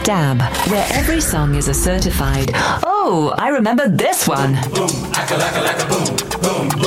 Dab, where every song is a certified, oh, I remember this one. Boom, acca-lacca-lacca, boom, boom.